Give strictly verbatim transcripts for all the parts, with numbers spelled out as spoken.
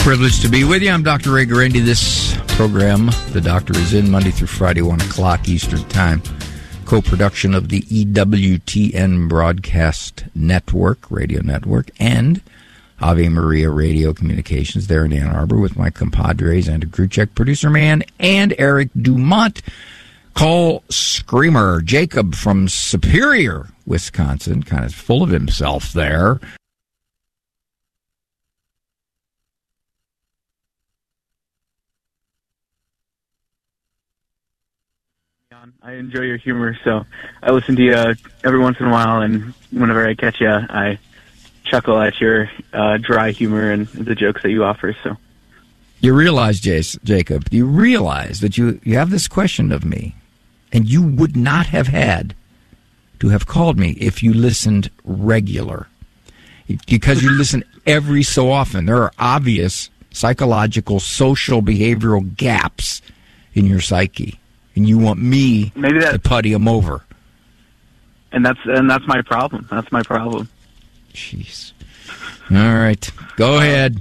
Privileged to be with you. I'm Doctor Ray Guarendi. This program, The Doctor is In, Monday through Friday, one o'clock Eastern Time. Co-production of the E W T N Broadcast Network, Radio Network, and Ave Maria Radio Communications there in Ann Arbor with my compadres, Andrew Kruchek, producer man, and Eric Dumont. Call Screamer. Jacob from Superior, Wisconsin, kind of full of himself there. I enjoy your humor, so I listen to you uh, every once in a while, and whenever I catch you, I chuckle at your uh, dry humor and the jokes that you offer. So, you realize, Jace, Jacob, you realize that you, you have this question of me, and you would not have had to have called me if you listened regular, because you listen every so often. There are obvious psychological, social, behavioral gaps in your psyche. And you want me Maybe that, to putty them over. And that's and that's my problem. That's my problem. Jeez. All right. Go ahead.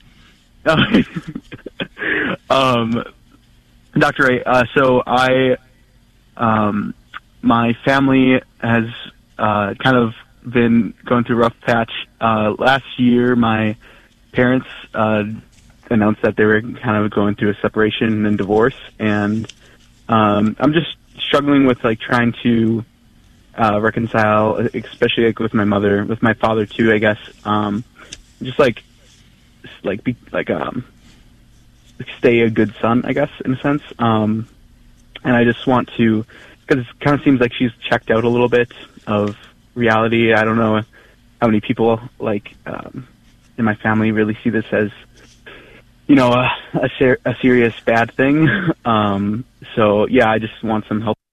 um, Doctor Ray, uh, so I, um, my family has uh, kind of been going through a rough patch. Uh, last year, my parents uh, announced that they were kind of going through a separation and divorce, and Um, I'm just struggling with like trying to uh, reconcile, especially like with my mother, with my father too, I guess. Um, just like, like be like um, stay a good son, I guess, in a sense. Um, and I just want to, because it kind of seems like she's checked out a little bit of reality. I don't know how many people like um, in my family really see this as, you know, a, a, ser- a serious bad thing. Um, so, yeah, I just want some help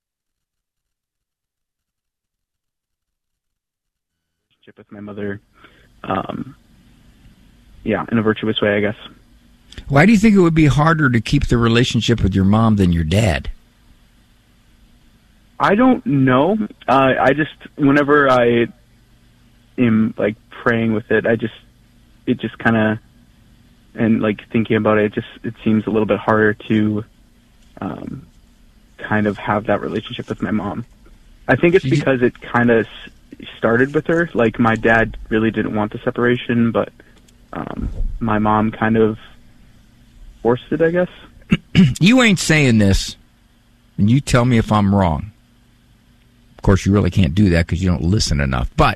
with my mother. Um, yeah, in a virtuous way, I guess. Why do you think it would be harder to keep the relationship with your mom than your dad? I don't know. Uh, I just, whenever I am, like, praying with it, I just, it just kind of, and like thinking about it, it just it seems a little bit harder to um, kind of have that relationship with my mom. I think it's because it kind of started with her. Like my dad really didn't want the separation, but um, my mom kind of forced it, I guess. You ain't saying this, and you tell me if I'm wrong. Of course, you really can't do that because you don't listen enough. But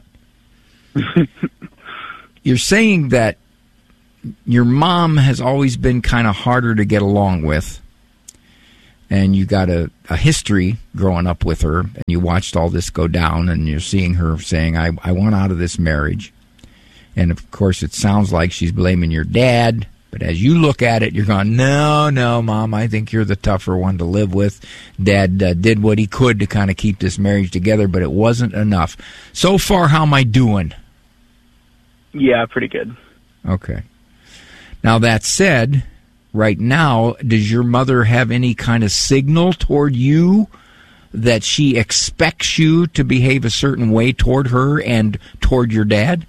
you're saying that your mom has always been kind of harder to get along with, and you got a, a history growing up with her, and you watched all this go down, and you're seeing her saying, I, I want out of this marriage. And, of course, it sounds like she's blaming your dad, but as you look at it, you're going, no, no, Mom, I think you're the tougher one to live with. Dad uh, did what he could to kind of keep this marriage together, but it wasn't enough. So far, how am I doing? Yeah, pretty good. Okay. Now, that said, right now, does your mother have any kind of signal toward you that she expects you to behave a certain way toward her and toward your dad?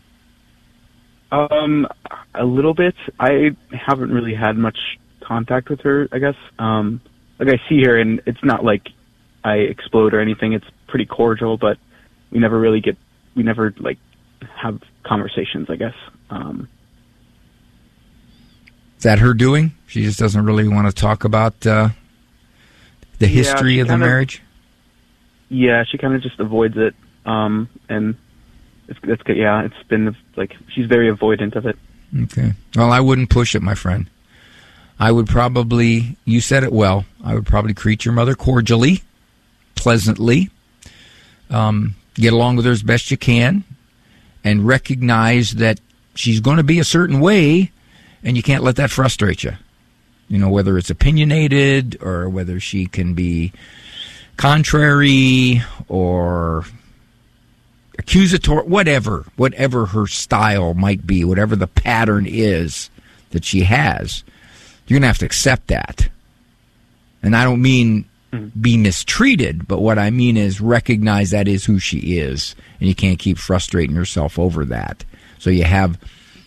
Um, a little bit. I haven't really had much contact with her, I guess. Um, like, I see her, and it's not like I explode or anything. It's pretty cordial, but we never really get, we never, like, have conversations, I guess. Um Is that her doing? She just doesn't really want to talk about uh, the history yeah, of the marriage? Of, yeah, she kind of just avoids it. Um, and it's, it's yeah, it's been like she's very avoidant of it. Okay. Well, I wouldn't push it, my friend. I would probably, you said it well, I would probably treat your mother cordially, pleasantly, um, get along with her as best you can, and recognize that she's going to be a certain way, and you can't let that frustrate you. You know, whether it's opinionated or whether she can be contrary or accusatory, whatever, whatever her style might be, whatever the pattern is that she has, you're going to have to accept that. And I don't mean be mistreated, but what I mean is recognize that is who she is, and you can't keep frustrating yourself over that. So you have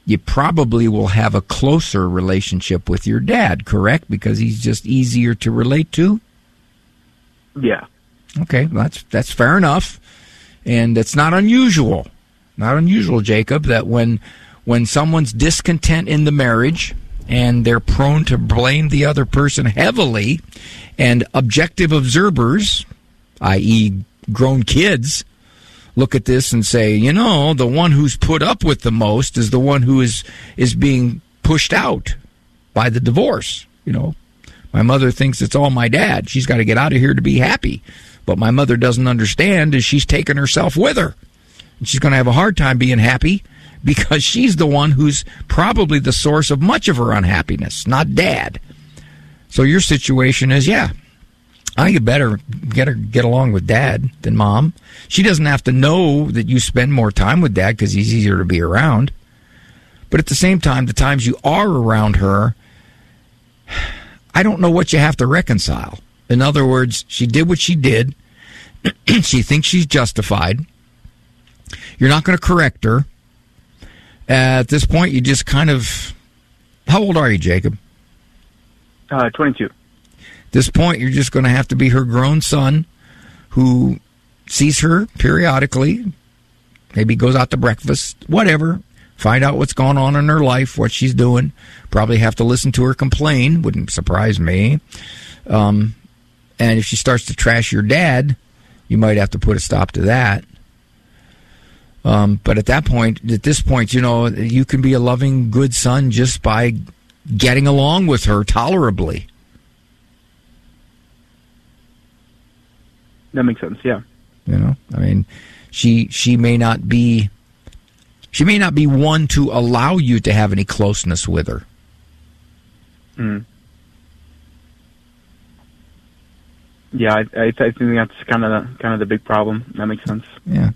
you probably will have a closer relationship with your dad, correct? Because he's just easier to relate to? Yeah. Okay, well, that's that's fair enough. And it's not unusual. Not unusual, Jacob, that when when someone's discontent in the marriage and they're prone to blame the other person heavily, and objective observers, that is grown kids, look at this and say, you know, the one who's put up with the most is the one who is is being pushed out by the divorce. You know, my mother thinks it's all my dad. She's got to get out of here to be happy. What my mother doesn't understand is she's taken herself with her. And she's going to have a hard time being happy because she's the one who's probably the source of much of her unhappiness, not dad. So your situation is, yeah, I think you better get her get along with dad than mom. She doesn't have to know that you spend more time with dad because he's easier to be around. But at the same time, the times you are around her, I don't know what you have to reconcile. In other words, she did what she did. She thinks she's justified. You're not going to correct her. At this point, you just kind of... How old are you, Jacob? Uh, twenty-two. At this point, you're just going to have to be her grown son who sees her periodically, maybe goes out to breakfast, whatever, find out what's going on in her life, what she's doing. Probably have to listen to her complain. Wouldn't surprise me. Um... And if she starts to trash your dad, you might have to put a stop to that. Um, but at that point, at this point, you know, you can be a loving, good son just by getting along with her tolerably. That makes sense, yeah. You know, I mean, she she may not be she may not be one to allow you to have any closeness with her. Mm. Yeah, I, I, I think that's kind of the, kind of the big problem. That makes sense. Yeah.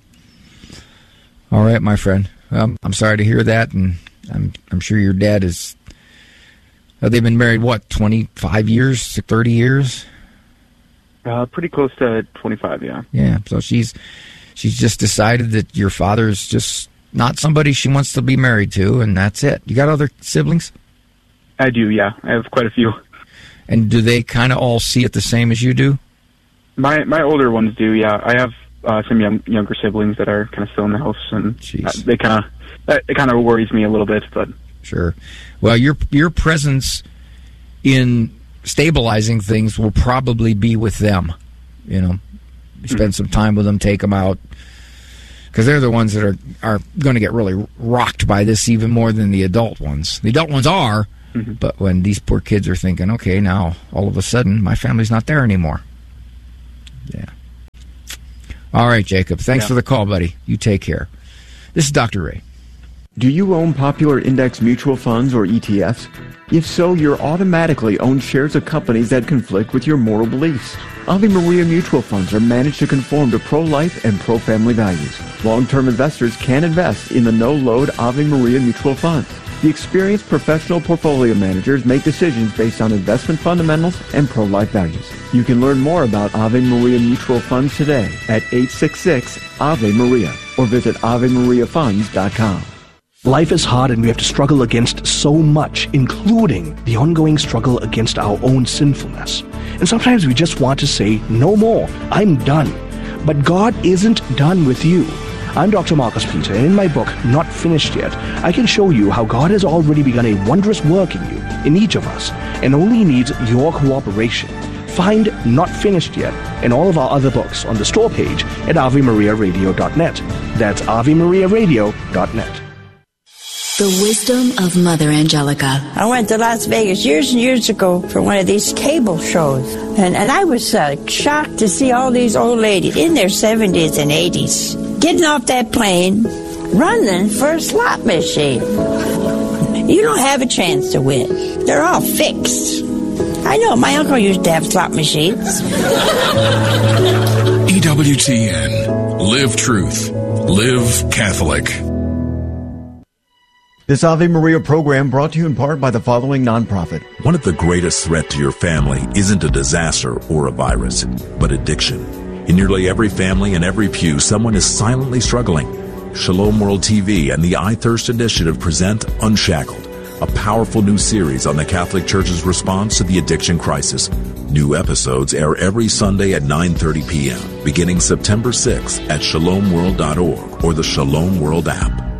All right, my friend. Well, I'm sorry to hear that, and I'm I'm sure your dad is. Uh, they've been married what, twenty-five years, thirty years? Uh, pretty close to twenty-five, yeah. Yeah. So she's she's just decided that your father's just not somebody she wants to be married to, and that's it. You got other siblings? I do, yeah. I have quite a few. And do they kind of all see it the same as you do? My my older ones do, yeah. I have uh, some young, younger siblings that are kind of still in the house, and uh, they kind of it kind of worries me a little bit. But sure, well, your your presence in stabilizing things will probably be with them. You know, spend mm-hmm. some time with them, take them out, because they're the ones that are are going to get really rocked by this even more than the adult ones. The adult ones are. Mm-hmm. But when these poor kids are thinking, okay, now all of a sudden my family's not there anymore. Yeah. All right, Jacob. Thanks yeah. for the call, buddy. You take care. This is Doctor Ray. Do you own popular index mutual funds or E T Fs? If so, you're automatically owned shares of companies that conflict with your moral beliefs. Ave Maria mutual funds are managed to conform to pro-life and pro-family values. Long-term investors can invest in the no-load Ave Maria mutual funds. The experienced professional portfolio managers make decisions based on investment fundamentals and pro-life values. You can learn more about Ave Maria mutual funds today at eight six six Ave Maria or visit ave maria funds dot com. Life is hard and we have to struggle against so much, including the ongoing struggle against our own sinfulness. And sometimes we just want to say, no more, I'm done. But God isn't done with you. I'm Doctor Marcus Peter, and in my book, Not Finished Yet, I can show you how God has already begun a wondrous work in you, in each of us, and only needs your cooperation. Find Not Finished Yet and all of our other books on the store page at ave maria radio dot net. That's ave maria radio dot net. The wisdom of Mother Angelica. I went to Las Vegas years and years ago for one of these cable shows, and, and I was uh, shocked to see all these old ladies in their seventies and eighties getting off that plane, running for a slot machine. You don't have a chance to win. They're all fixed. I know, my uncle used to have slot machines. E W T N. Live truth. Live Catholic. This Ave Maria program brought to you in part by the following nonprofit. One of the greatest threats to your family isn't a disaster or a virus, but addiction. In nearly every family and every pew, someone is silently struggling. Shalom World T V and the I Thirst Initiative present Unshackled, a powerful new series on the Catholic Church's response to the addiction crisis. New episodes air every Sunday at nine thirty p.m., beginning September sixth at shalom world dot org or the Shalom World app.